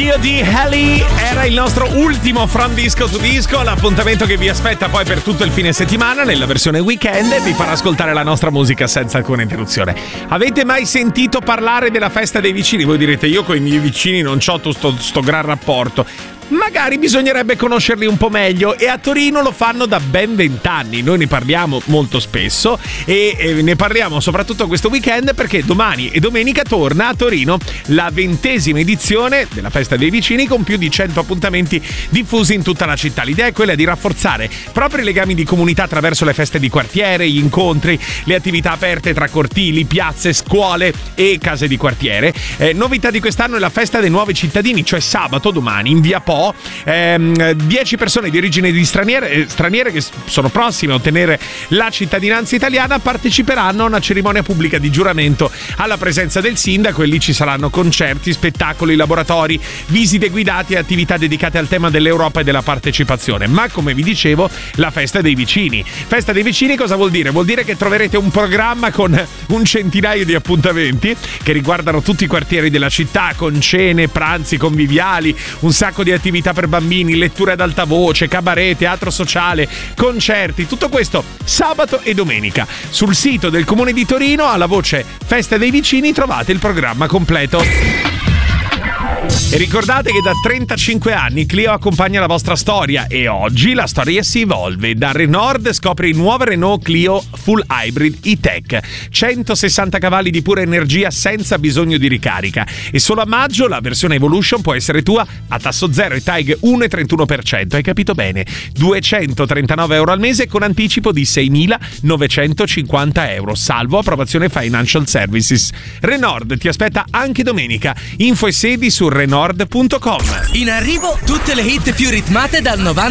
G.O.D. Haley era il nostro ultimo From Disco to Disco, l'appuntamento che vi aspetta poi per tutto il fine settimana nella versione weekend e vi farà ascoltare la nostra musica senza alcuna interruzione. Avete mai sentito parlare della festa dei vicini? Voi direte, io con i miei vicini non c'ho sto gran rapporto. Magari bisognerebbe conoscerli un po' meglio e a Torino lo fanno da ben 20 anni. Noi ne parliamo molto spesso e ne parliamo soprattutto questo weekend perché domani e domenica torna a Torino la 20ª edizione della Festa dei Vicini con più di 100 appuntamenti diffusi in tutta la città. L'idea è quella di rafforzare proprio i legami di comunità attraverso le feste di quartiere, gli incontri, le attività aperte tra cortili, piazze, scuole e case di quartiere. Novità di quest'anno è la Festa dei Nuovi Cittadini, cioè sabato, domani, in via Po. 10 persone di origine di straniere che sono prossime a ottenere la cittadinanza italiana parteciperanno a una cerimonia pubblica di giuramento alla presenza del sindaco e lì ci saranno concerti, spettacoli, laboratori, visite guidate e attività dedicate al tema dell'Europa e della partecipazione. Ma come vi dicevo, la Festa dei Vicini. Festa dei Vicini cosa vuol dire? Vuol dire che troverete un programma con un centinaio di appuntamenti che riguardano tutti i quartieri della città, con cene, pranzi conviviali, un sacco di attività per bambini, letture ad alta voce, cabaret, teatro sociale, concerti, tutto questo sabato e domenica. Sul sito del Comune di Torino, alla voce Festa dei Vicini, trovate il programma completo. E ricordate che da 35 anni Clio accompagna la vostra storia e oggi la storia si evolve. Da Renault scopri il nuovo Renault Clio Full Hybrid E-Tech, 160 cavalli di pura energia senza bisogno di ricarica e solo a maggio la versione Evolution può essere tua a tasso zero e TAG 1,31%, hai capito bene, 239 euro al mese con anticipo di 6.950 euro, salvo approvazione Financial Services. Renault ti aspetta anche domenica, info e sedi su Renault.com. In arrivo tutte le hit più ritmate dal 90